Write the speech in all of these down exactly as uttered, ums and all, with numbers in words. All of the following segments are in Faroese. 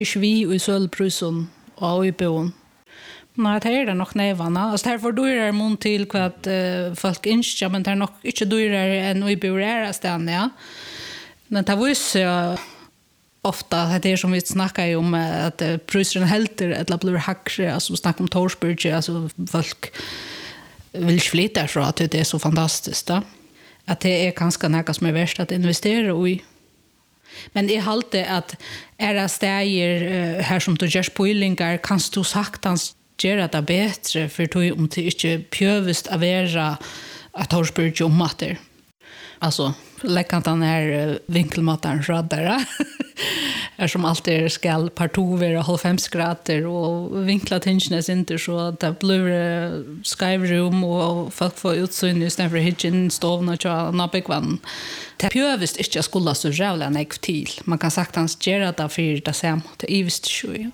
Ikke vi i sølvprusen og i boen. Nei, det er det nok nevene. Altså, det er for dyrere mån til hva at uh, folk ønsker, men det er nok ikke dyrere enn vi bor her stedet, ja. Men det viser jo ofta det är som vi snackar om att uh, prisen helter eller blir hackre, alltså snackar om Torsbridge, alltså folk vill flytta så att det är så fantastiskt då. Att det är ganska näka som är värst att investera i. Men det är alltid att era stäger uh, här som du gör spoilingar kan du saktans göra det bättre för du om det inte pjövist att vara att Torsbridge om matter. Alltså läckant den här vinkelmataren raddare. är som alltid skall partover och halvfem grader och vinkla tingens inte så att det blir skyrum och folk får utsyn istället för hitchen stovna och nabekvann. Det pjövist inte skulle så jävla nek till. Man kan sagt hans göra det för det sam det är visst sju.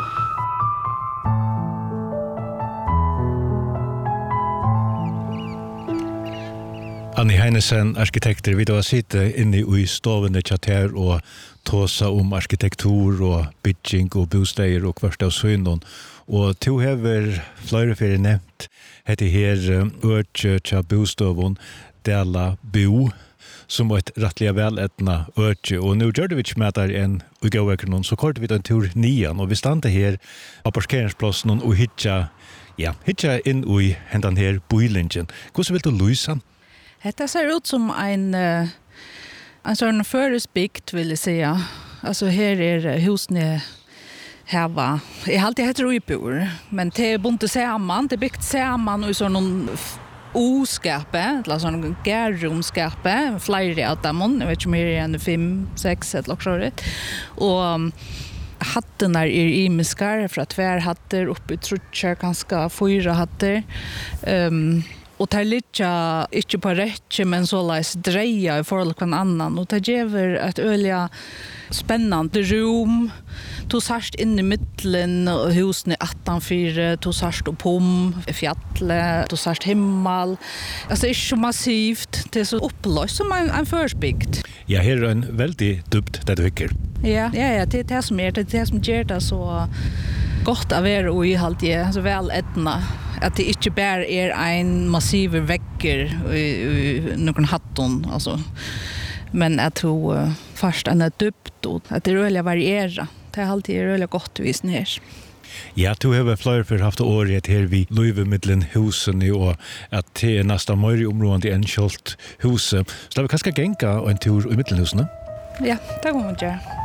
Annie Heinesen, arkitekter, vi då sitter inne i stovene chatter och tåsa om arkitektur och bygging och bostäder och första syndon. Och to hever flera för nämnt heter här Örtje cha bostovon dela bo som var ett rättliga väl etna Örtje och nu gör det vi med där en ugoveker så kort vi en tur nian och vi stannar här på parkeringsplatsen och hitcha ja hitcha in i händan här boilingen. Hur vill du lösa? Det ser ut som en uh, en sån förespekt vill jag säga. Alltså här är husen här var. Jag har alltid heter Uipur, men det är bunte samman, det är byggt samman och så någon oskape, eller sån gärrumskape, flera av dem, jag vet inte mer än fem, sex eller så rätt. Och um, hatten är i imiskar för att tvär hatter uppe i trutchar ganska fyra hatter. Um, Och det ligger inte på rätt, men så läs dreja i förhållande till annan. Och det ger ett öliga spännande rum. Du särskilt in i mitten och husen i attanfyra. Du särskilt pom, fjället, du särskilt himmel. Alltså det är så massivt. Det är så upplöst som en, en försbygd. Ja, här är en väldigt dubbd det du tycker. Ja, ja, ja, det är det som är det. Det är det som gör det så gott att vara och i allt det. Så väl ätna. Att det inte bara är en massiv väcker i, i någon hatton alltså men att hon uh, först är döpt och att det rörliga varierar det är alltid rörliga gott vis ner. Ja, du har flera för haft året här vid Löjvemidlen husen och att det är nästan mer i området än kjolt huset. Så det vi kanske gänga en tur i Middelhusen? Ja, det går man göra.